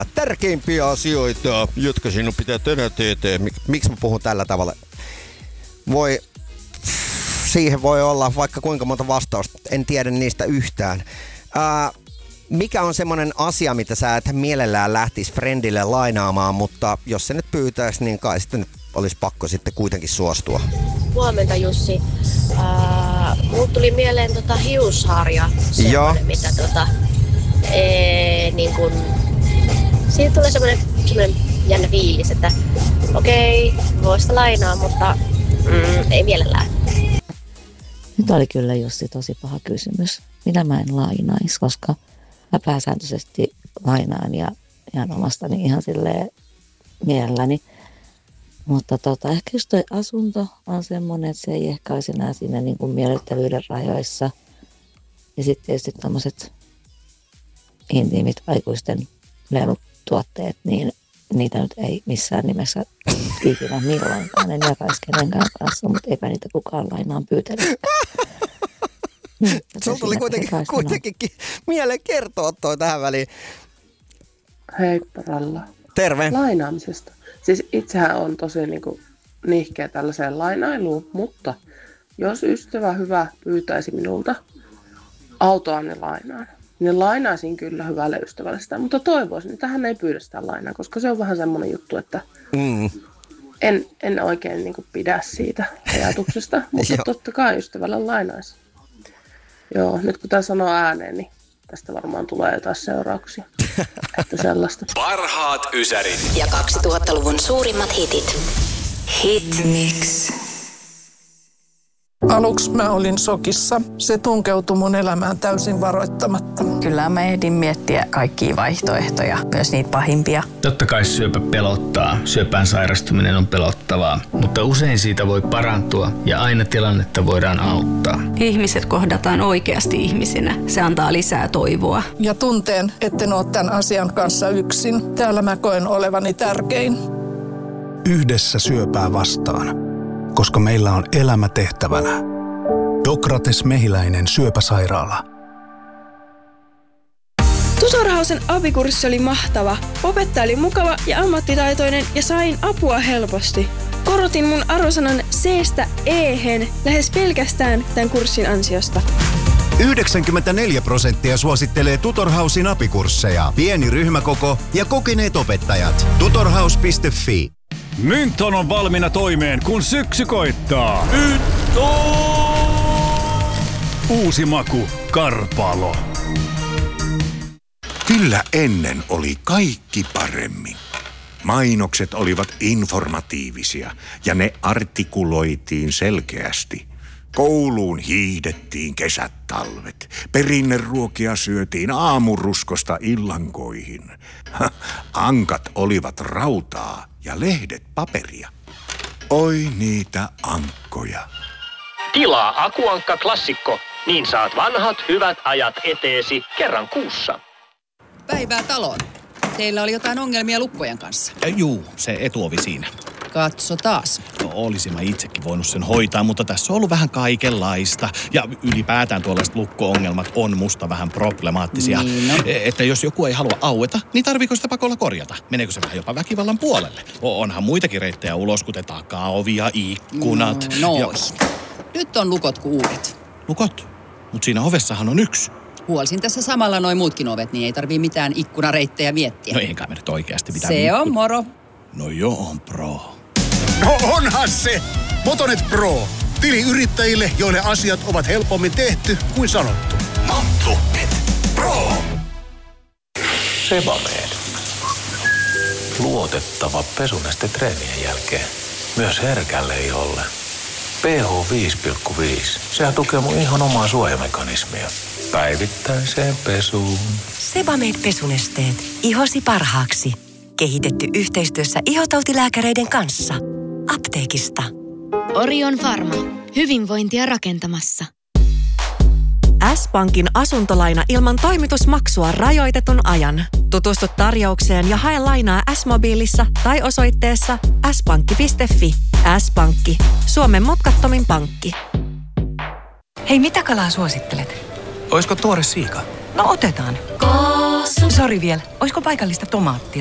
Tärkeimpiä asioita, jotka sinun pitää tänään tehdä. Miksi mä puhun tällä tavalla? Siihen voi olla vaikka kuinka monta vastausta. En tiedä niistä yhtään. Mikä on semmoinen asia, mitä sä et mielellään lähtisi friendille lainaamaan, mutta jos se nyt pyytäisi, niin kai sitten olisi pakko sitten kuitenkin suostua. Huomenta Jussi. Mulle tuli mieleen hiusharja. Semmoinen, mitä niin kun, siitä tulee semmoinen jännä fiilis, että okei, voi sitä lainaa, mutta ei mielellään. Nyt oli kyllä Jussi tosi paha kysymys. Mitä mä en lainaisi, koska mä pääsääntöisesti lainaan ja ihan omastani ihan silleen mielelläni. Mutta ehkä just toi asunto on semmoinen, että se ei ehkä olisi enää siinä niin kuin miellyttävyyden rajoissa. Ja sitten tietysti tommoset intiimit aikuisten lelutuotteet, niin niitä nyt ei missään nimessä ikinä milloinkaan. En jakaisi kenenkään kanssa, mutta eipä niitä kukaan lainaan pyytänyt. Sulla tuli kuitenkin mieleen kertoa toi tähän väliin. Heippa Ralla. Terve. Lainaamisesta. Siis itsehän on tosi nihkeä tällaiseen lainailuun, mutta jos ystävä hyvä pyytäisi minulta autoa lainaan, niin lainaisin kyllä hyvälle ystävälle sitä, mutta toivoisin, että hän ei pyydä sitä lainaa, koska se on vähän semmoinen juttu, että en oikein pidä siitä ajatuksesta, mutta totta kai ystävälle lainaisi. Joo, nyt kun tämä sanoo ääneen, niin tästä varmaan tulee jotain seurauksia. Että sellaista. Parhaat ysärit. Ja 2000-luvun suurimmat hitit. Hit Mix. Aluksi mä olin shokissa. Se tunkeutui mun elämään täysin varoittamatta. Kyllä mä ehdin miettiä kaikkia vaihtoehtoja, myös niitä pahimpia. Totta kai syöpä pelottaa. Syöpään sairastuminen on pelottavaa, mutta usein siitä voi parantua ja aina tilannetta voidaan auttaa. Ihmiset kohdataan oikeasti ihmisinä. Se antaa lisää toivoa. Ja tunteen, etten ole tämän asian kanssa yksin. Täällä mä koen olevani tärkein. Yhdessä syöpää vastaan. Koska meillä on elämä tehtävänä. Dokrates Mehiläinen syöpäsairaala. Tutorhausen apikurssi oli mahtava. Opettaja oli mukava ja ammattitaitoinen ja sain apua helposti. Korotin mun arvosanan C:stä E:hen lähes pelkästään tämän kurssin ansiosta. 94% suosittelee Tutorhausin apikursseja. Pieni ryhmäkoko ja kokeneet opettajat. Tutorhaus.fi. Mynton on valmiina toimeen, kun syksy koittaa. Uusi maku, Karpalo. Kyllä ennen oli kaikki paremmin. Mainokset olivat informatiivisia ja ne artikuloitiin selkeästi. Kouluun hiihdettiin kesät talvet. Perinneruokia syötiin aamuruskosta illankoihin. Ankat olivat rautaa ja lehdet paperia. Oi niitä ankkoja. Tilaa Akuankka Klassikko, niin saat vanhat hyvät ajat eteesi kerran kuussa. Päivää taloon. Teillä oli jotain ongelmia lukkojen kanssa. Juu, se etuovi siinä. Katso taas. No, olisin mä itsekin voinut sen hoitaa, mutta tässä on ollut vähän kaikenlaista. Ja ylipäätään tuollaiset lukko-ongelmat on musta vähän problemaattisia. Niin, no. Että jos joku ei halua aueta, niin tarviiko sitä pakolla korjata? Meneekö se vähän jopa väkivallan puolelle? Onhan muitakin reittejä ulos, kuten takaovi ja ikkunat. Nyt on lukot kuin uudet. Lukot? Mut siinä ovessahan on yksi. Huolisin tässä samalla noin muutkin ovet, niin ei tarvii mitään ikkunareittejä miettiä. No eikä me nyt oikeasti mitään. Se on moro. No joo, on pro. No onhan se! Motonet Pro. Tili yrittäjille, joille asiat ovat helpommin tehty kuin sanottu. Motonet Pro. Sebamed. Luotettava pesuneste treenien jälkeen. Myös herkälle iholle. pH 5,5. Sehän tukee mun ihon omaa suojamekanismia. Päivittäiseen pesuun. Sebamed pesunesteet. Ihosi parhaaksi. Kehitetty yhteistyössä ihotautilääkäreiden kanssa. Apteekista. Orion Pharma. Hyvinvointia rakentamassa. S-Pankin asuntolaina ilman toimitusmaksua rajoitetun ajan. Tutustu tarjoukseen ja hae lainaa S-mobiilissa tai osoitteessa s-pankki.fi. S-Pankki. Suomen mutkattomin pankki. Hei, mitä kalaa suosittelet? Oisko tuore siika? No otetaan. Sori vielä, oisko paikallista tomaattia?